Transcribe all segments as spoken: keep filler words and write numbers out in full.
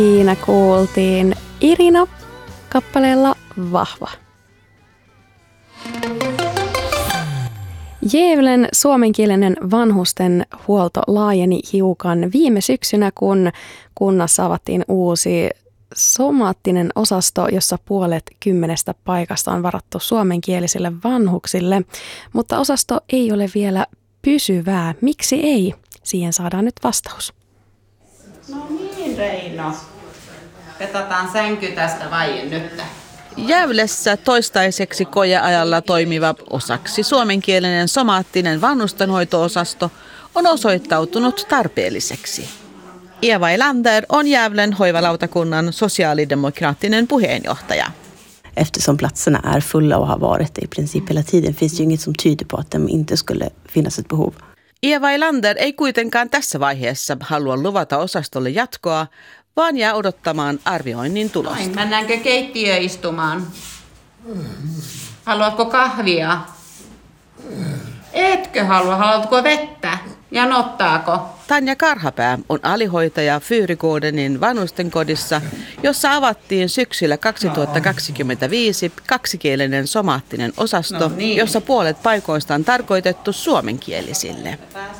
Siinä kuultiin Irina kappaleella Vahva. Gävlen suomenkielinen vanhusten huolto laajeni hiukan viime syksynä, kun kunnassa avattiin uusi somaattinen osasto, jossa puolet kymmenestä paikasta on varattu suomenkielisille vanhuksille, mutta osasto ei ole vielä pysyvää. Miksi ei? Siihen saadaan nyt vastaus. No niin, Reino. Vetätään sänky tästä vai nyt? Gävlessä toistaiseksi koeajalla toimiva osaksi suomenkielinen somaattinen vanhustenhoito-osasto on osoittautunut tarpeelliseksi. Eva Elander on Gävlen hoivalautakunnan sosiaalidemokraattinen puheenjohtaja. Eftersom platserna är fulla och har varit det i princip hela tiden finns det ju inget som tyder på att det inte skulle finnas ett behov. Eva Elander ei kuitenkaan tässä vaiheessa halua luvata osastolle jatkoa, vaan jää odottamaan arvioinnin tulosta. Noin, mennäänkö keittiöön istumaan? Haluatko kahvia? Etkö halua? Haluatko vettä? Janottaako? Tanja Karhapää on alihoitaja Fyyrigårdenin vanhustenkodissa, jossa avattiin syksyllä kaksituhattakaksikymmentäviisi kaksikielinen somaattinen osasto, no niin. jossa puolet paikoista on tarkoitettu suomenkielisille.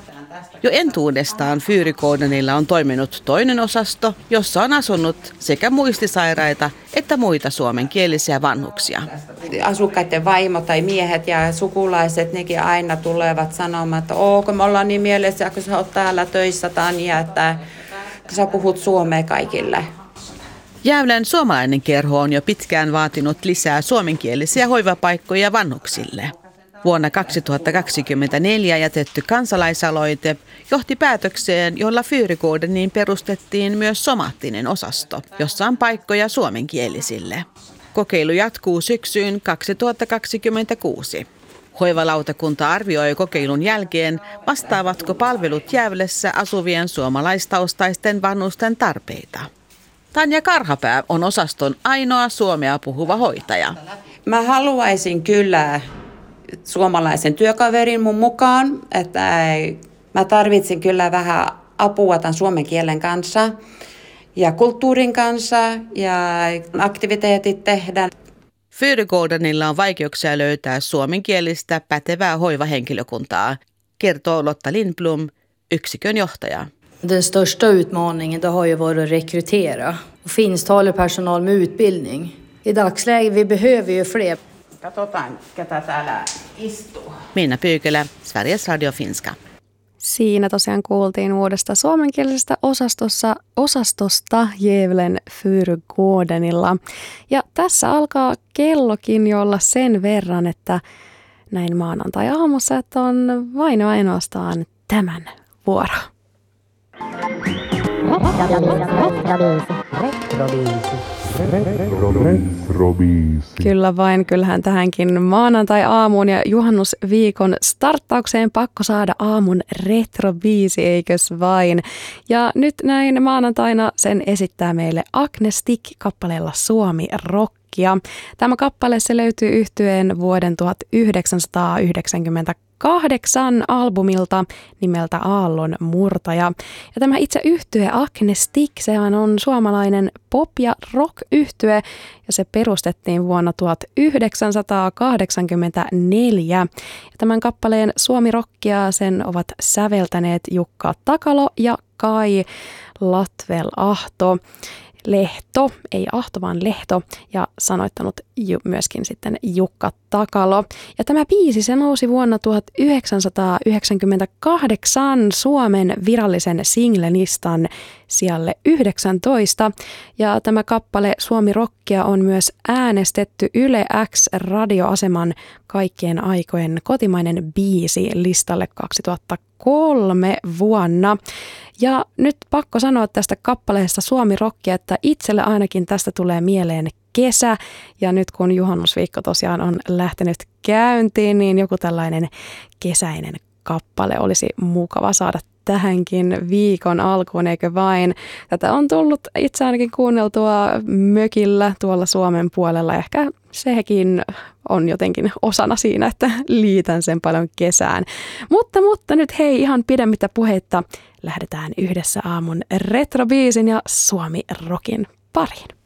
Jo entuudestaan Fyyrigårdenilla on toiminut toinen osasto, jossa on asunut sekä muistisairaita että muita suomenkielisiä vanhuksia. Asukkaiden vaimo tai miehet ja sukulaiset, nekin aina tulevat sanomaan, että oo, kun me ollaan niin mielessä, kun sä oot täällä töissä, Tanja, että sä puhut suomea kaikille. Gävlen suomalainen kerho on jo pitkään vaatinut lisää suomenkielisiä hoivapaikkoja vanhuksille. Vuonna kaksituhattakaksikymmentäneljä jätetty kansalaisaloite johti päätökseen, jolla Fyyrigårdeniin perustettiin myös somaattinen osasto, jossa on paikkoja suomenkielisille. Kokeilu jatkuu syksyyn kaksituhattakaksikymmentäkuusi. Hoivalautakunta arvioi kokeilun jälkeen, vastaavatko palvelut Gävlessä asuvien suomalaistaustaisten vanhusten tarpeita. Tanja Karhapää on osaston ainoa suomea puhuva hoitaja. Mä haluaisin kyllä suomalaisen työkaverin mun mukaan, että mä tarvitsin kyllä vähän apua tämän suomen kielen kanssa ja kulttuurin kanssa ja aktiviteetit tehdä. Fyyrigårdenilla on vaikeuksia löytää suomenkielistä pätevää hoivahenkilökuntaa, kertoo Lotta Lindblom, yksikön johtaja. Den största utmaningen det har ju varit att rekrytera och finsktalig personal med utbildning. I dagsläget vi behöver ju fler. Katsotaan, ketä täällä istuu. Minna Pyykälä, Sveriges Radio Finska. Siinä tosiaan kuultiin uudesta suomenkielisestä osastossa, osastosta Gävlen Fyyrigårdenilla. Ja tässä alkaa kellokin jo olla sen verran, että näin maanantai-aamussa, että on vain ainoastaan tämän vuoro. Kyllä vain, kyllähän tähänkin maanantai-aamuun ja juhannusviikon starttaukseen pakko saada aamun retrobiisi, eikös vain. Ja nyt näin maanantaina sen esittää meille Agnestik kappaleella Suomi Rockia. Tämä kappale se löytyy yhtyeen vuoden tuhatyhdeksänsataayhdeksänkymmentäkahdeksan albumilta nimeltä Aallon murtaja. Ja tämä itse yhtye Agnestik, sehän on suomalainen pop- ja rock-yhtye ja se perustettiin vuonna tuhatyhdeksänsataakahdeksankymmentäneljä. Ja tämän kappaleen Suomi Rockia sen ovat säveltäneet Jukka Takalo ja Kai Latvel-Ahto. Lehto, ei Ahto vaan Lehto, ja sanoittanut ju- myöskin sitten Jukka Takalo. Ja tämä biisi se nousi vuonna tuhatyhdeksänsataayhdeksänkymmentäkahdeksan Suomen virallisen singlelistan sijalle yhdeksäntoista. Ja tämä kappale Suomi Rockia on myös äänestetty Yle X-radioaseman kaikkien aikojen kotimainen biisi listalle kaksituhattakolme vuonna. Ja nyt pakko sanoa tästä kappaleesta Suomi Rockia, että itselle ainakin tästä tulee mieleen kesä. Ja nyt kun juhannusviikko tosiaan on lähtenyt käyntiin, niin joku tällainen kesäinen kappale olisi mukava saada tähänkin viikon alkuun, eikö vain? Tätä on tullut itse ainakin kuunneltua mökillä tuolla Suomen puolella. Ehkä sekin on jotenkin osana siinä, että liitän sen paljon kesään. Mutta, mutta nyt hei, ihan pidemmittä puheitta lähdetään yhdessä aamun retrobiisin ja Suomi Rockin pariin.